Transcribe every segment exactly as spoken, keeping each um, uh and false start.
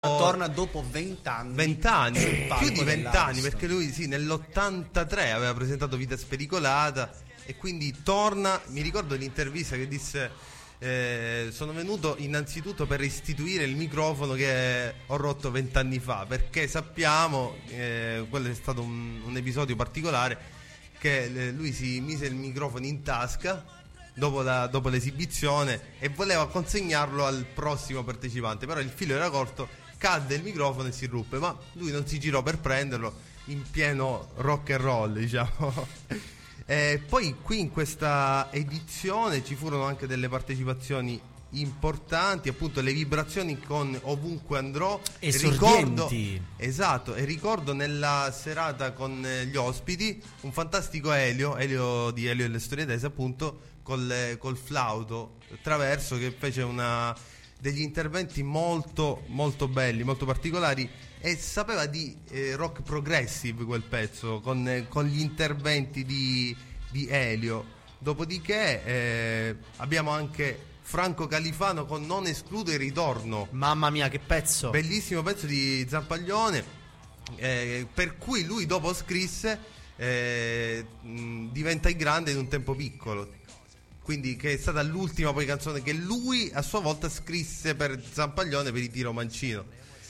Torna dopo vent'anni. Vent'anni, più di vent'anni, perché lui sì, nell'ottantatré aveva presentato Vita Spericolata e quindi torna. Mi ricordo l'intervista che disse eh, sono venuto innanzitutto per restituire il microfono che ho rotto vent'anni fa, perché sappiamo, eh, quello è stato un, un episodio particolare, che eh, lui si mise il microfono in tasca dopo, la, dopo l'esibizione e voleva consegnarlo al prossimo partecipante, però il filo era corto, cadde il microfono e si ruppe, ma lui non si girò per prenderlo, in pieno rock and roll, diciamo. E poi qui in questa edizione ci furono anche delle partecipazioni importanti, appunto le vibrazioni con Ovunque Andrò, esordienti. Ricordo, esatto, e ricordo nella serata con gli ospiti un fantastico Elio, Elio di Elio e le Storie Tese, appunto col, col flauto traverso, che fece una degli interventi molto molto belli, molto particolari, e sapeva di eh, rock progressive quel pezzo, con, eh, con gli interventi di, di Elio. Dopodiché eh, abbiamo anche Franco Califano con Non escludo il ritorno. Mamma mia, che pezzo! Bellissimo pezzo di Zampaglione, eh, per cui lui dopo scrisse eh, mh, Diventa il grande in un tempo piccolo, quindi che è stata l'ultima poi canzone che lui a sua volta scrisse per Zampaglione per i Tiro Mancino,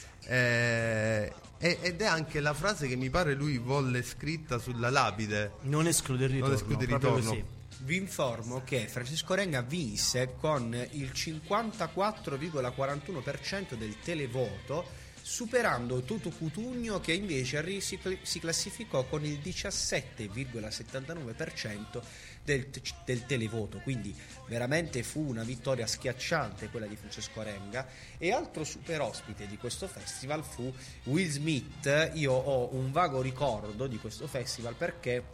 eh, ed è anche la frase che mi pare lui volle scritta sulla lapide: non esclude il ritorno, non esclude il ritorno. Così. Vi informo che Francesco Renga vinse con il cinquantaquattro virgola quarantuno per cento del televoto, superando Toto Cutugno, che invece si classificò con il diciassette virgola settantanove per cento del, del televoto. Quindi veramente fu una vittoria schiacciante quella di Francesco Renga. E altro super ospite di questo festival fu Will Smith. Io ho un vago ricordo di questo festival perché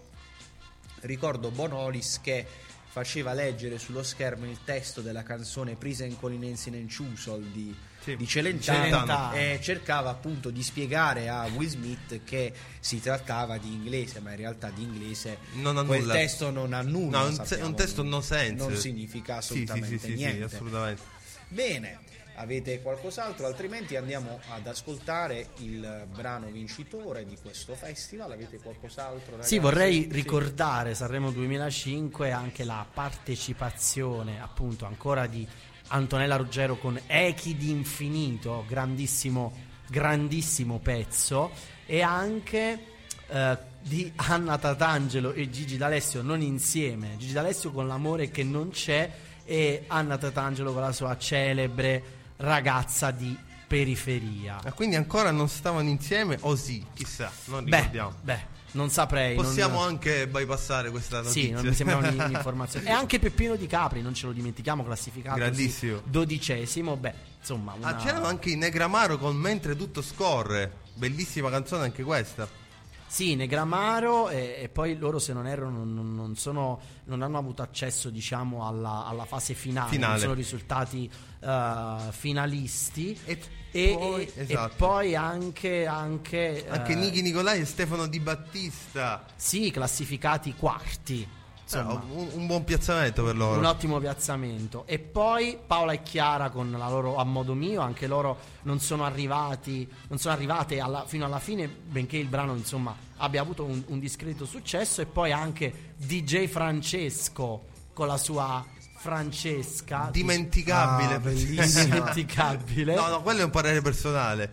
ricordo Bonolis che faceva leggere sullo schermo il testo della canzone Prisen con Nancy Nenchusol di, sì, di Celentano, Celentano, e cercava appunto di spiegare a Will Smith che si trattava di inglese, ma in realtà di inglese non ha quel nulla. testo non ha nulla. No, un, sappiamo, un testo no sense. Non significa assolutamente sì, sì, sì, niente. Sì, assolutamente. Bene, avete qualcos'altro? Altrimenti andiamo ad ascoltare il brano vincitore di questo festival. Avete qualcos'altro, ragazzi? Sì, vorrei ricordare Sanremo duemilacinque, anche la partecipazione appunto ancora di Antonella Ruggero con Echi di Infinito, grandissimo grandissimo pezzo, e anche eh, di Anna Tatangelo e Gigi D'Alessio, non insieme, Gigi D'Alessio con L'amore che non c'è e Anna Tatangelo con la sua celebre Ragazza di periferia. Ah, quindi ancora non stavano insieme o sì? Chissà, non ricordiamo. Beh, beh non saprei. Possiamo non... anche bypassare questa notizia. Sì, non mi sembra un'informazione. E anche Peppino Di Capri, non ce lo dimentichiamo, classificato grandissimo, dodicesimo. Beh, insomma una... ah, c'erano anche i Negramaro con Mentre tutto scorre, bellissima canzone anche questa. Sì, Negramaro, e, e poi loro, se non erro, non, non, sono, non hanno avuto accesso, diciamo, alla, alla fase finale, finale. Non sono risultati uh, finalisti. E, e, poi, e, esatto. e poi anche anche, anche uh, Nichi Nicolai e Stefano Di Battista. Sì, classificati quarti. Insomma, eh, un, un buon piazzamento per loro. Un ottimo piazzamento. E poi Paola e Chiara con la loro A modo mio, anche loro non sono arrivati, non sono arrivate alla, fino alla fine, benché il brano insomma abbia avuto un, un discreto successo. E poi anche D J Francesco con la sua Francesca, dimenticabile, ah, bellissima. Dimenticabile. No, no, quello è un parere personale.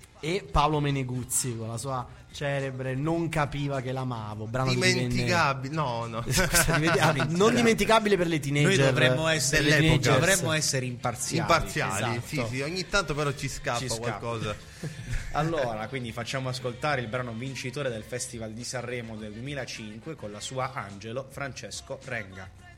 E Paolo Meneguzzi con la sua celebre Non capiva che l'amavo, brano dimenticabile, di no no Scusa, non dimenticabile per le teenager. Noi dovremmo essere, dell'epoca. dovremmo essere imparziali, imparziali esatto. Sì, sì, ogni tanto però ci scappa, ci scappa. qualcosa. Allora, quindi facciamo ascoltare il brano vincitore del Festival di Sanremo del duemilacinque con la sua Angelo, Francesco Renga.